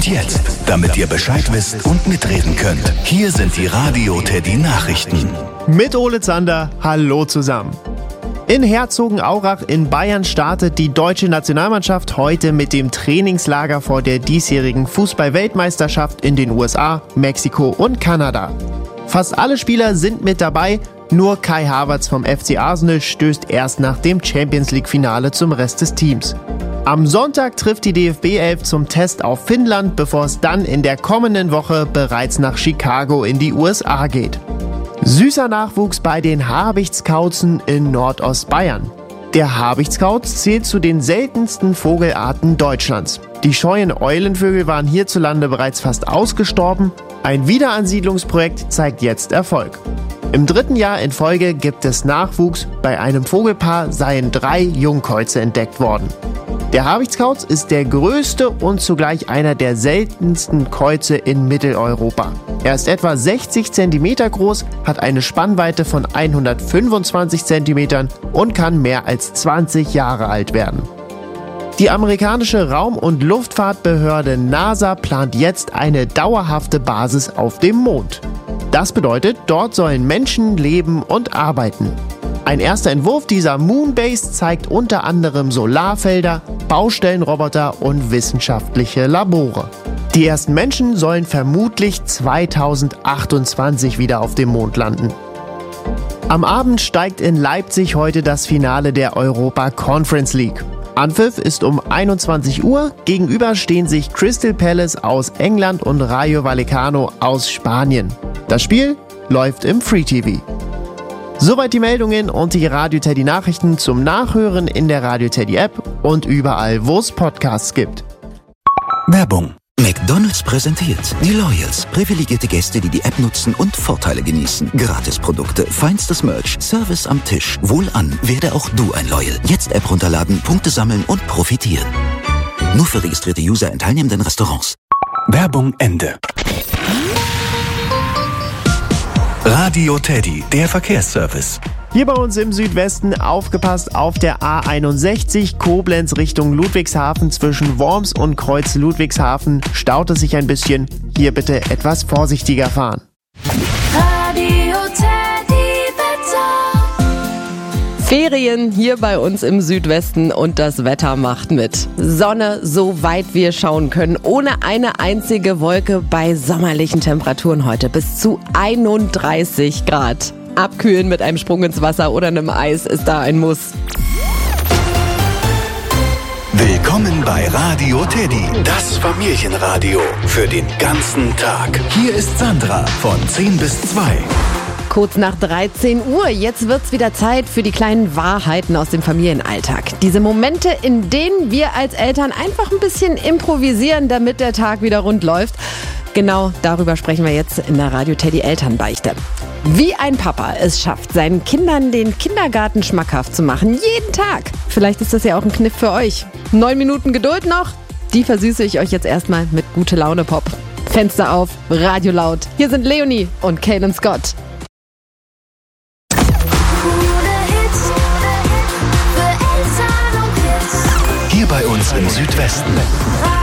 jetzt, damit ihr Bescheid wisst und mitreden könnt. Hier sind die Radio Teddy Nachrichten. Mit Ole Zander, hallo zusammen. In Herzogenaurach in Bayern startet die deutsche Nationalmannschaft heute mit dem Trainingslager vor der diesjährigen Fußball-Weltmeisterschaft in den USA, Mexiko und Kanada. Fast alle Spieler sind mit dabei, nur Kai Havertz vom FC Arsenal stößt erst nach dem Champions-League-Finale zum Rest des Teams. Am Sonntag trifft die DFB-11 zum Test auf Finnland, bevor es dann in der kommenden Woche bereits nach Chicago in die USA geht. Süßer Nachwuchs bei den Habichtskauzen in Nordostbayern. Der Habichtskauz zählt zu den seltensten Vogelarten Deutschlands. Die scheuen Eulenvögel waren hierzulande bereits fast ausgestorben. Ein Wiederansiedlungsprojekt zeigt jetzt Erfolg. Im 3. Jahr in Folge gibt es Nachwuchs. Bei einem Vogelpaar seien 3 Jungkäuze entdeckt worden. Der Habichtskauz ist der größte und zugleich einer der seltensten Käuze in Mitteleuropa. Er ist etwa 60 cm groß, hat eine Spannweite von 125 cm und kann mehr als 20 Jahre alt werden. Die amerikanische Raum- und Luftfahrtbehörde NASA plant jetzt eine dauerhafte Basis auf dem Mond. Das bedeutet, dort sollen Menschen leben und arbeiten. Ein erster Entwurf dieser Moonbase zeigt unter anderem Solarfelder, Baustellenroboter und wissenschaftliche Labore. Die ersten Menschen sollen vermutlich 2028 wieder auf dem Mond landen. Am Abend steigt in Leipzig heute das Finale der Europa Conference League. Anpfiff ist um 21 Uhr, gegenüber stehen sich Crystal Palace aus England und Rayo Vallecano aus Spanien. Das Spiel läuft im Free TV. Soweit die Meldungen und die Radio Teddy Nachrichten zum Nachhören in der Radio Teddy App und überall, wo es Podcasts gibt. Werbung. McDonald's präsentiert die Loyals. Privilegierte Gäste, die die App nutzen und Vorteile genießen. Gratisprodukte, feinstes Merch, Service am Tisch. Wohlan, werde auch du ein Loyal. Jetzt App runterladen, Punkte sammeln und profitieren. Nur für registrierte User in teilnehmenden Restaurants. Werbung Ende. Radio Teddy, der Verkehrsservice. Hier bei uns im Südwesten aufgepasst auf der A61 Koblenz Richtung Ludwigshafen zwischen Worms und Kreuz Ludwigshafen staut es sich ein bisschen. Hier bitte etwas vorsichtiger fahren. Radio Teddy Wetter. Ferien hier bei uns im Südwesten und das Wetter macht mit. Sonne, so weit wir schauen können, ohne eine einzige Wolke bei sommerlichen Temperaturen heute bis zu 31 Grad. Abkühlen mit einem Sprung ins Wasser oder einem Eis ist da ein Muss. Willkommen bei Radio Teddy, das Familienradio für den ganzen Tag. Hier ist Sandra von 10 bis 2. Kurz nach 13 Uhr, jetzt wird's wieder Zeit für die kleinen Wahrheiten aus dem Familienalltag. Diese Momente, in denen wir als Eltern einfach ein bisschen improvisieren, damit der Tag wieder rund läuft. Genau darüber sprechen wir jetzt in der Radio Teddy Elternbeichte. Wie ein Papa es schafft, seinen Kindern den Kindergarten schmackhaft zu machen, jeden Tag. Vielleicht ist das ja auch ein Kniff für euch. 9 Minuten Geduld noch, die versüße ich euch jetzt erstmal mit Gute Laune Pop. Fenster auf, Radio laut. Hier sind Leonie und Kaylin Scott. Hier bei uns im Südwesten.